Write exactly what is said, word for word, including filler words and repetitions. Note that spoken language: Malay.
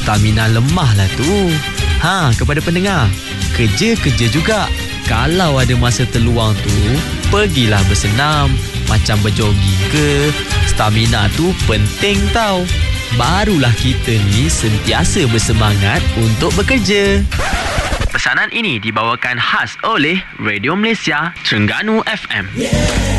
stamina lemah lah tu. Ha, kepada pendengar, kerja-kerja juga. Kalau ada masa terluang tu, pergilah bersenam, macam berjoging ke. Stamina tu penting tau. Barulah kita ni sentiasa bersemangat untuk bekerja. Pesanan ini dibawakan khas oleh Radio Malaysia Terengganu F M. Yeah.